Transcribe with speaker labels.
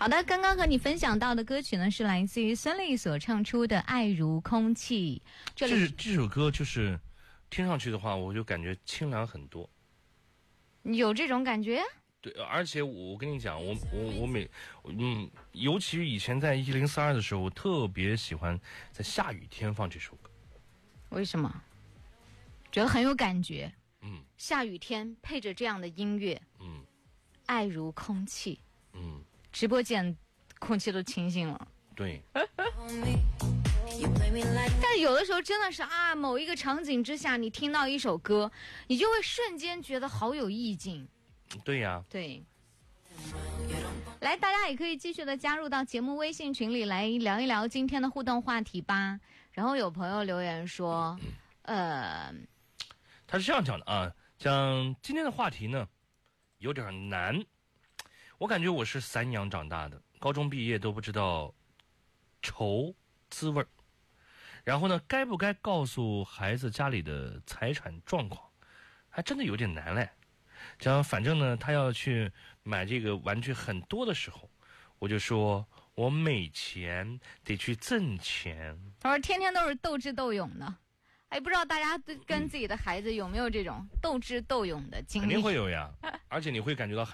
Speaker 1: 好的，刚刚和你分享到的歌曲呢，是来自于孙俪所唱出的《爱如空气》。
Speaker 2: 这首歌就是听上去的话，我就感觉清凉很多。
Speaker 1: 有这种感觉？
Speaker 2: 对，而且我跟你讲，尤其以前在1042的时候，我特别喜欢在下雨天放这首歌。
Speaker 1: 为什么？觉得很有感觉。下雨天配着这样的音乐，爱如空气，直播间空气都清新了。
Speaker 2: 对。
Speaker 1: 但有的时候真的是某一个场景之下，你听到一首歌，你就会瞬间觉得好有意境。
Speaker 2: 对呀。
Speaker 1: 对。来，大家也可以继续的加入到节目微信群里来聊一聊今天的互动话题吧。然后有朋友留言说，
Speaker 2: 他是这样讲的啊，讲今天的话题呢有点难，我感觉我是散养长大的，高中毕业都不知道愁滋味儿，然后呢该不该告诉孩子家里的财产状况，还真的有点难嘞。讲反正呢他要去买这个玩具很多的时候，我就说我没钱得去挣钱。
Speaker 1: 他说天天都是斗智斗勇的。不知道大家跟自己的孩子有没有这种斗智斗勇的经历？
Speaker 2: 肯定会有呀，而且你会感觉到